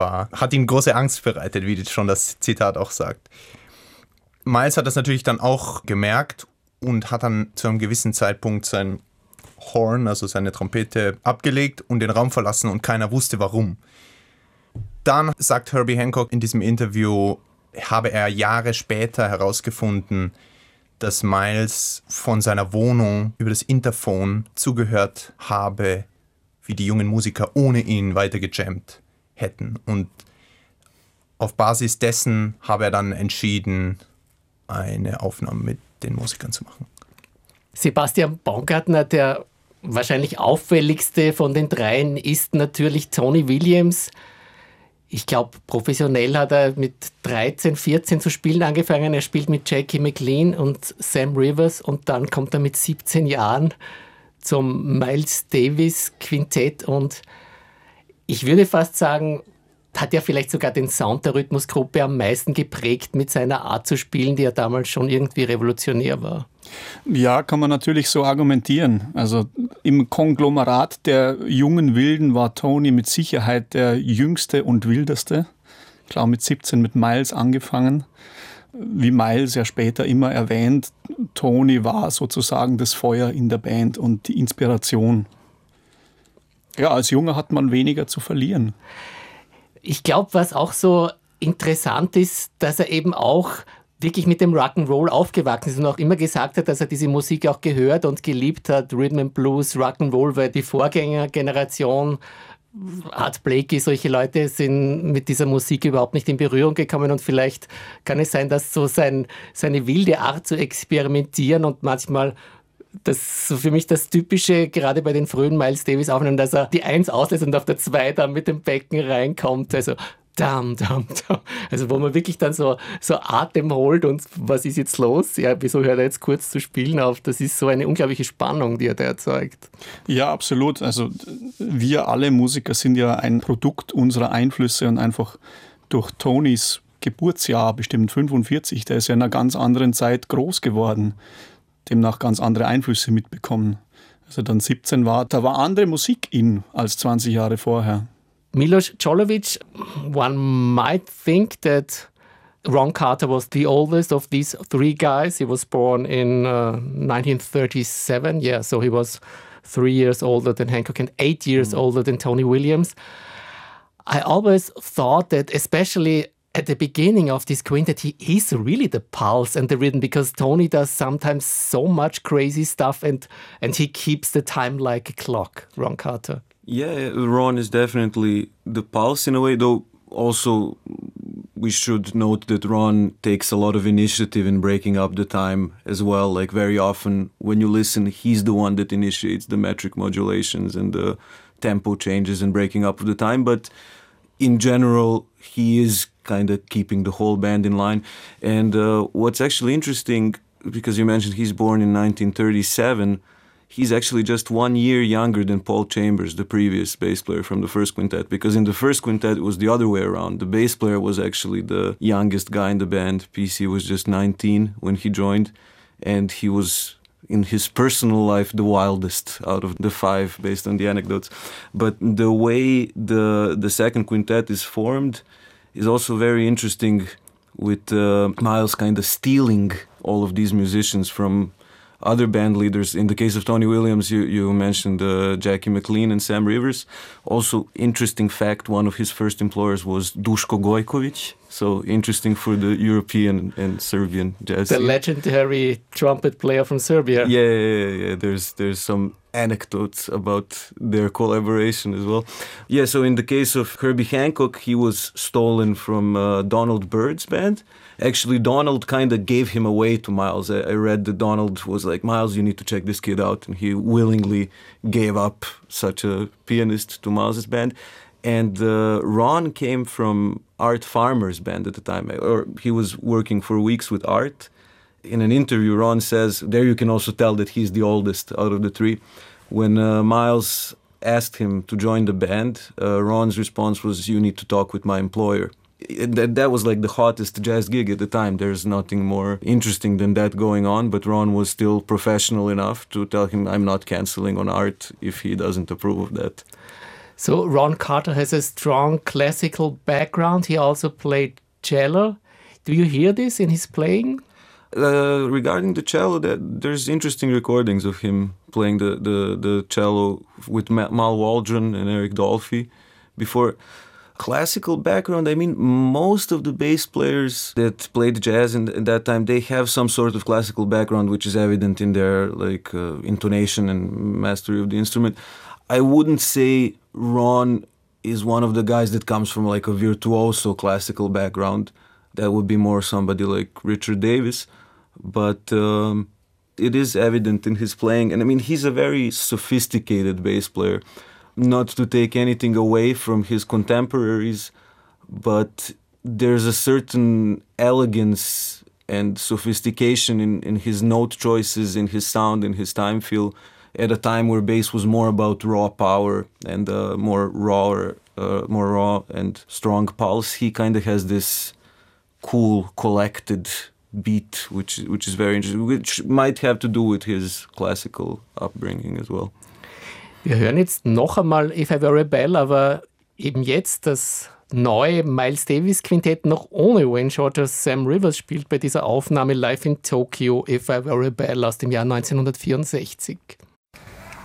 war, hat ihm große Angst bereitet, wie schon das Zitat auch sagt. Miles hat das natürlich dann auch gemerkt und hat dann zu einem gewissen Zeitpunkt sein Horn, also seine Trompete, abgelegt und den Raum verlassen und keiner wusste warum. Dann sagt Herbie Hancock in diesem Interview, habe er Jahre später herausgefunden, dass Miles von seiner Wohnung über das Interphon zugehört habe, wie die jungen Musiker ohne ihn weiter gejammt hätten. Und auf Basis dessen habe er dann entschieden, eine Aufnahme mit den Musikern zu machen. Sebastian Baumgartner, der wahrscheinlich auffälligste von den dreien, ist natürlich Tony Williams. Ich glaube, professionell hat er mit 13, 14 zu spielen angefangen. Er spielt mit Jackie McLean und Sam Rivers und dann kommt er mit 17 Jahren zum Miles Davis Quintett und ich würde fast sagen, hat ja vielleicht sogar den Sound der Rhythmusgruppe am meisten geprägt mit seiner Art zu spielen, die ja damals schon irgendwie revolutionär war. Ja, kann man natürlich so argumentieren. Also im Konglomerat der jungen Wilden war Tony mit Sicherheit der jüngste und wildeste. Ich glaube mit 17 mit Miles angefangen. Wie Miles ja später immer erwähnt, Tony war sozusagen das Feuer in der Band und die Inspiration. Ja, als Junger hat man weniger zu verlieren. Ich glaube, was auch so interessant ist, dass er eben auch wirklich mit dem Rock'n'Roll aufgewachsen ist und auch immer gesagt hat, dass er diese Musik auch gehört und geliebt hat, Rhythm and Blues, Rock'n'Roll, weil die Vorgängergeneration, Art Blakey, solche Leute sind mit dieser Musik überhaupt nicht in Berührung gekommen und vielleicht kann es sein, dass so seine wilde Art zu experimentieren und manchmal das so für mich das Typische, gerade bei den frühen Miles Davis Aufnahmen, dass er die 1 auslässt und auf der 2 dann mit dem Becken reinkommt. Also dam, dam, dam. Also wo man wirklich dann so Atem holt und was ist jetzt los? Ja, wieso hört er jetzt kurz zu spielen auf? Das ist so eine unglaubliche Spannung, die er da erzeugt. Ja, absolut. Also wir alle Musiker sind ja ein Produkt unserer Einflüsse und einfach durch Tonys Geburtsjahr, bestimmt 45, der ist ja in einer ganz anderen Zeit groß geworden. Demnach ganz andere Einflüsse mitbekommen. Als er dann 17 war, da war andere Musik in als 20 Jahre vorher. Milos Jolovic, one might think that Ron Carter was the oldest of these three guys. He was born in 1937. Yeah, so he was 3 years older than Hancock and 8 years older than Tony Williams. I always thought that, especially at the beginning of this quintet, he's really the pulse and the rhythm, because Tony does sometimes so much crazy stuff and he keeps the time like a clock, Ron Carter. Yeah, Ron is definitely the pulse in a way, though also we should note that Ron takes a lot of initiative in breaking up the time as well. Like very often when you listen, he's the one that initiates the metric modulations and the tempo changes and breaking up of the time. But in general, he is kind of keeping the whole band in line. And what's actually interesting, because you mentioned he's born in 1937, he's actually just 1 year younger than Paul Chambers, the previous bass player from the first quintet. Because in the first quintet, it was the other way around. The bass player was actually the youngest guy in the band. PC was just 19 when he joined. And he was, in his personal life, the wildest out of the 5, based on the anecdotes. But the way the second quintet is formed is also very interesting, with Miles kind of stealing all of these musicians from other band leaders. In the case of Tony Williams, you mentioned Jackie McLean and Sam Rivers. Also, interesting fact, one of his first employers was Duško Gojković. So interesting for the European and Serbian jazz. The legendary trumpet player from Serbia. Yeah. There's some anecdotes about their collaboration as well. Yeah, so in the case of Herbie Hancock, he was stolen from Donald Byrd's band. Actually, Donald kind of gave him away to Miles. I read that Donald was like, Miles, you need to check this kid out. And he willingly gave up such a pianist to Miles's band. And Ron came from Art Farmer's band at the time, or he was working for weeks with Art. In an interview, Ron says, there you can also tell that he's the oldest out of the 3. When Miles asked him to join the band, Ron's response was, you need to talk with my employer. That was like the hottest jazz gig at the time. There's nothing more interesting than that going on, but Ron was still professional enough to tell him, I'm not canceling on Art if he doesn't approve of that. So Ron Carter has a strong classical background. He also played cello. Do you hear this in his playing? Regarding the cello, there's interesting recordings of him playing the cello with Mal Waldron and Eric Dolphy. Before classical background, I mean, most of the bass players that played jazz in that time, they have some sort of classical background, which is evident in their intonation and mastery of the instrument. I wouldn't say Ron is one of the guys that comes from like a virtuoso classical background. That would be more somebody like Richard Davis. But it is evident in his playing. And I mean, he's a very sophisticated bass player. Not to take anything away from his contemporaries, but there's a certain elegance and sophistication in his note choices, in his sound, in his time feel, at a time where bass was more about raw power and more raw and strong pulse. He kind of has this cool, collected beat, which is very interesting, which might have to do with his classical upbringing as well. Wir hören jetzt noch einmal If I Were a Bell, aber eben jetzt das neue Miles Davis Quintett noch ohne Wayne Shorter. Sam Rivers spielt bei dieser Aufnahme live in Tokio If I Were a Bell aus dem Jahr 1964.